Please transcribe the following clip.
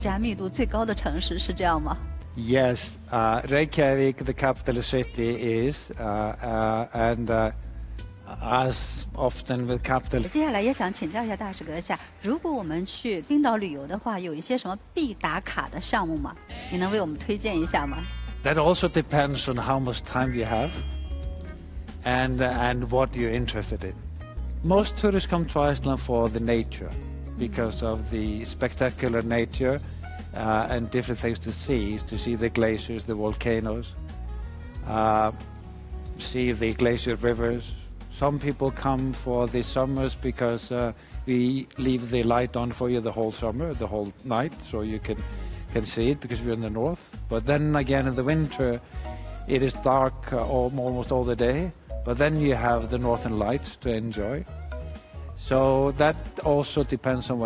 加密度最高的城市，是这样吗？ Yes, Reykjavik, the capital city, is, and as often with capital. 接下来也想请教一下大使阁下，如果我们去冰岛旅游的话，有一些什么必打卡的项目吗？你能为我们推荐一下吗？ That also depends on how much time you have, and what you're interested in. Most tourists come to Iceland for the nature, because of the spectacular nature. And different things to see the glaciers, the volcanoes, see the glacier rivers. Some people come for the summers because we leave the light on for you the whole summer, the whole night, so you can see it because we're in the north. But then again in the winter, it is dark almost all the day, but then you have the northern lights to enjoy. So that also depends on